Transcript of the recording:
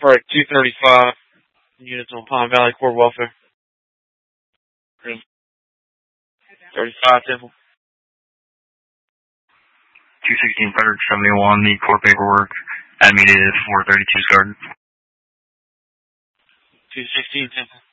Alright, 235. Units on Pine Valley Corps Welfare. 35 Temple. 216 Frederick 71, need Corps paperwork. Admitted 432's garden. 216 Temple.